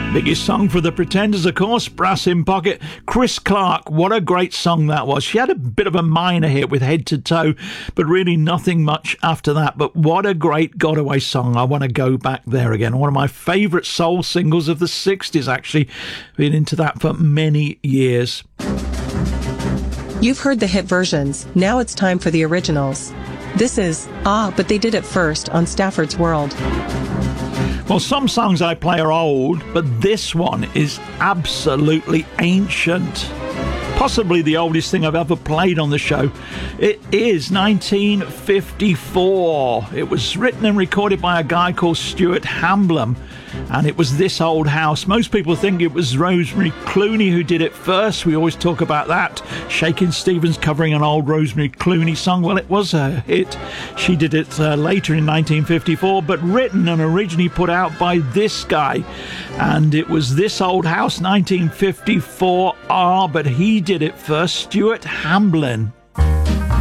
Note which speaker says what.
Speaker 1: Biggest song for the Pretenders, of course, Brass in Pocket. Chris Clark, what a great song that was. She had a bit of a minor hit with Head to Toe, but really nothing much after that. But what a great Got-Away song. I want to go back there again. One of my favourite soul singles of the 60s, actually. Been into that for many years.
Speaker 2: You've heard the hit versions. Now it's time for the originals. This is But They Did It First on Stafford's World.
Speaker 1: Well, some songs I play are old, but this one is absolutely ancient. Possibly the oldest thing I've ever played on the show. It is 1954. It was written and recorded by a guy called Stuart Hamblin, and it was This Old House. Most people think it was Rosemary Clooney who did it first. We always talk about that. Shakin' Stevens covering an old Rosemary Clooney song. Well, it was a hit. She did it later in 1954, but written and originally put out by this guy. And it was This Old House, 1954. But he did it first, Stuart Hamblin.